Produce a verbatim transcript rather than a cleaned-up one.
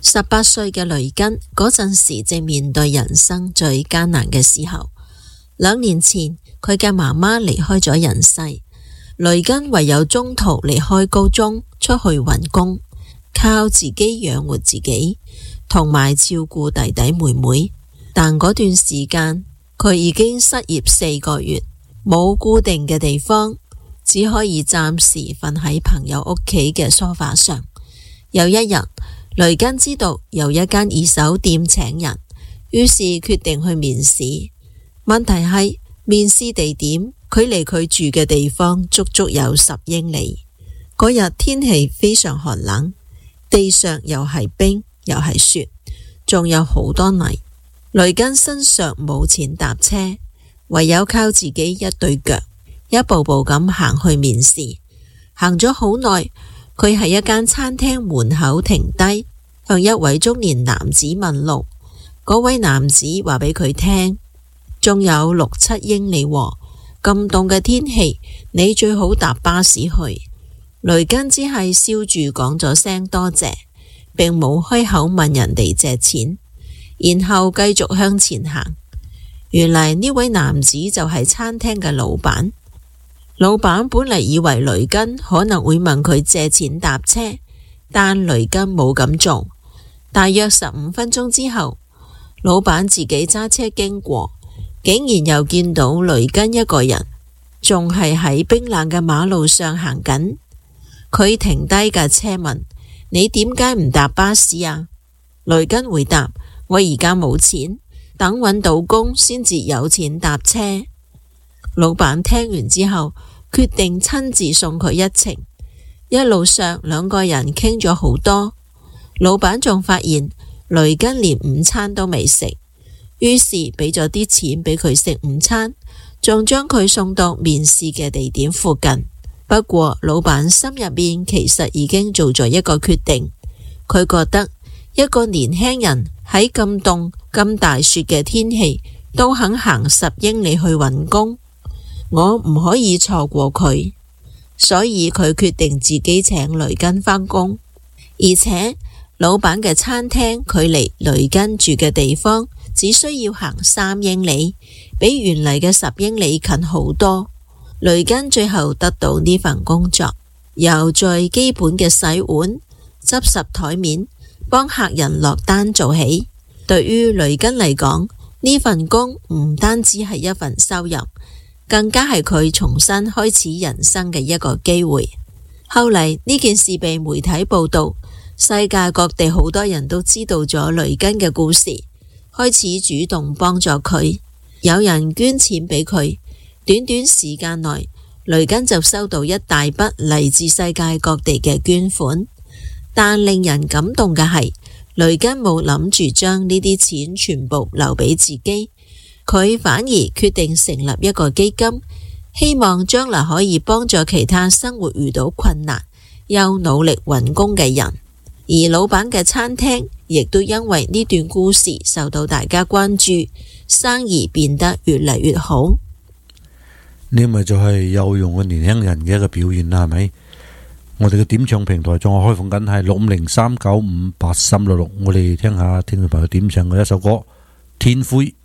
十八歲嘅雷根嗰陣時正面對人生最艱難嘅時候。兩年前佢嘅媽媽離開咗人世，雷根唯有中途離開高中出去揾工，靠自己養活自己，同埋照顧弟弟妹妹。但嗰段時間佢已經失業四個月，冇固定嘅地方，只可以暫時瞓喺朋友屋企嘅梳化上。有一日，雷根知道有一間二手店請人，於是決定去面試。問題係面試地點距離佢住嘅地方足足有十英里。嗰日天氣非常寒冷，地上又係冰又係雪，仲有好多泥。雷根身上冇錢搭車，唯有靠自己一對腳，一步步咁行去面試。行咗好耐，佢喺一間餐廳門口停低，向一位中年男子問路。嗰位男子話俾佢聽，仲有六七英里喎，咁凍嘅天氣，你最好搭巴士去。雷根只係笑住講咗聲多謝，並冇開口問人哋借錢，然後繼續向前行。原來呢位男子就係餐廳嘅老闆。老闆本嚟以為雷根可能會問佢借錢搭車，但雷根冇咁做。大約十五分鐘之後，老闆自己揸車經過，竟然又見到雷根一個人，仲係喺冰冷嘅馬路上行緊。佢停低架車問：你點解唔搭巴士啊？雷根回答：我而家冇錢，等搵到工先至有錢搭車。老闆聽完之後，決定親自送佢一程。一路上兩個人傾咗好多，老闆仲發現雷根連午餐都未食，於是俾咗啲錢俾佢食午餐，仲將佢送到面試嘅地點附近。不過老闆心入面其實已經做咗一個決定，佢覺得一個年輕人喺咁凍咁大雪嘅天氣都肯行十英里去揾工，我唔可以錯過佢，所以佢決定自己請雷根返工。而且老闆嘅餐廳距離雷根住嘅地方只需要行三英里，比原嚟嘅十英里近好多。雷根最後得到呢份工作，由最基本嘅洗碗、執拾台面、幫客人落單做起。對於雷根嚟講，呢份工唔單止係一份收入，更加係佢重新開始人生嘅一個機會。後嚟呢件事被媒體報道，世界各地好多人都知道咗雷根嘅故事，開始主動幫助佢，有人捐錢俾佢。短短時間內，雷根就收到一大筆嚟自世界各地嘅捐款。但令人感動嘅係，雷根冇諗住將呢啲錢全部留俾自己，佢反而決定成立一個基金，希望將來可以幫助其他生活遇到困難又努力揾工嘅人。而老闆嘅餐廳亦都因為呢段故事受到大家關注，生意變得越嚟越好。 呢咪就係有用嘅年輕人嘅一個表現啦，係咪？我哋嘅點唱平台仲係開放緊，係六五零三九五八三六六。我哋聽下聽眾朋友點唱嘅一首歌《天灰》。